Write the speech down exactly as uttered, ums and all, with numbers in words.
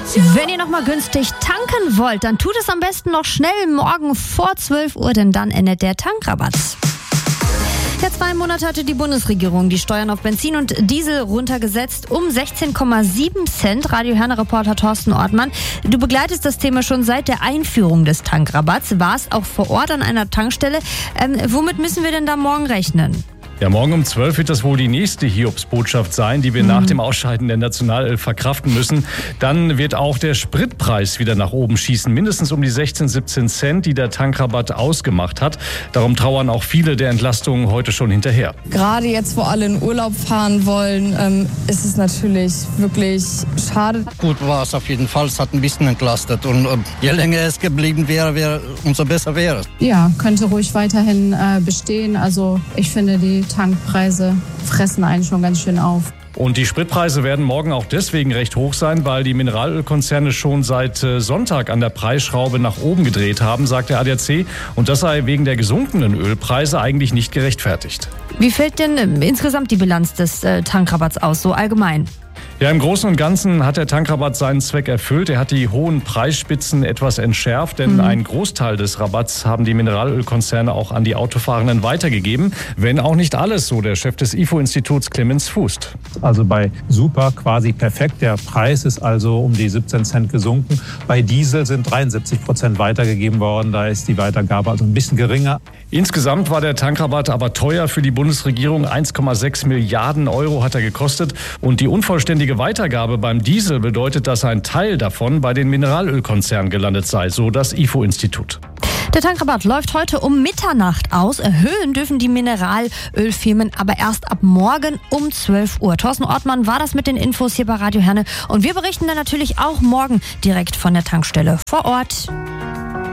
Wenn ihr nochmal günstig tanken wollt, dann tut es am besten noch schnell morgen vor zwölf Uhr, denn dann endet der Tankrabatt. Ja, zwei Monate hatte die Bundesregierung die Steuern auf Benzin und Diesel runtergesetzt um sechzehn Komma sieben Cent. Radio Herne-Reporter Thorsten Ortmann, du begleitest das Thema schon seit der Einführung des Tankrabatts, warst auch vor Ort an einer Tankstelle. Ähm, womit müssen wir denn da morgen rechnen? Ja, morgen um zwölf wird das wohl die nächste Hiobsbotschaft sein, die wir mhm. nach dem Ausscheiden der Nationalelf verkraften müssen. Dann wird auch der Spritpreis wieder nach oben schießen, mindestens um die sechzehn, siebzehn Cent, die der Tankrabatt ausgemacht hat. Darum trauern auch viele der Entlastungen heute schon hinterher. Gerade jetzt, wo alle in Urlaub fahren wollen, ähm, ist es natürlich wirklich schade. Gut war es auf jeden Fall, es hat ein bisschen entlastet und äh, je länger es geblieben wäre, wäre umso besser wäre es. Ja, könnte ruhig weiterhin äh, bestehen. Also ich finde, die Tankpreise fressen einen schon ganz schön auf. Und die Spritpreise werden morgen auch deswegen recht hoch sein, weil die Mineralölkonzerne schon seit Sonntag an der Preisschraube nach oben gedreht haben, sagt der A D A C. Und das sei wegen der gesunkenen Ölpreise eigentlich nicht gerechtfertigt. Wie fällt denn insgesamt die Bilanz des äh, Tankrabatts aus, so allgemein? Ja, im Großen und Ganzen hat der Tankrabatt seinen Zweck erfüllt. Er hat die hohen Preisspitzen etwas entschärft, denn mhm. einen Großteil des Rabatts haben die Mineralölkonzerne auch an die Autofahrenden weitergegeben. Wenn auch nicht alles, so der Chef des I F O-Instituts Clemens Fußt. Also bei Super quasi perfekt. Der Preis ist also um die siebzehn Cent gesunken. Bei Diesel sind dreiundsiebzig Prozent weitergegeben worden. Da ist die Weitergabe also ein bisschen geringer. Insgesamt war der Tankrabatt aber teuer für die Bundesregierung. eins Komma sechs Milliarden Euro hat er gekostet. Und die unvollständige Weitergabe beim Diesel bedeutet, dass ein Teil davon bei den Mineralölkonzernen gelandet sei, so das I F O-Institut. Der Tankrabatt läuft heute um Mitternacht aus. Erhöhen dürfen die Mineralölfirmen aber erst ab morgen um zwölf Uhr. Thorsten Ortmann war das mit den Infos hier bei Radio Herne. Und wir berichten dann natürlich auch morgen direkt von der Tankstelle vor Ort.